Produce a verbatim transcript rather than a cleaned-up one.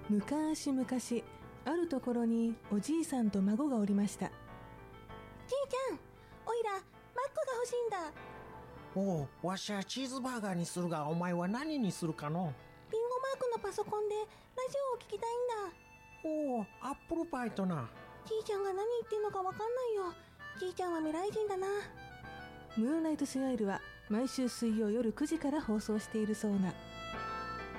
昔々あるところにおじいさんと孫がおりました。 じいちゃん、おいらマックが欲しいんだ。 おう、わしはチーズバーガーにするが、お前は何にするかの。 リンゴマークのパソコンでラジオを聞きたいんだ。 おう、アップルパイとな。 じいちゃんが何言ってんのかわかんないよ。じいちゃんは未来人だな。 ムーンライトスマイルは毎週水曜夜くじから放送しているそうな。